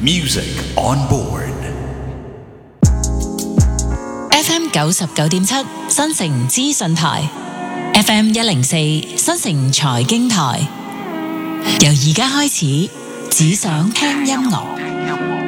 Music on board. FM 99.7新城資訊台 ，FM 104新城財經台。由而家開始，只想聽音樂。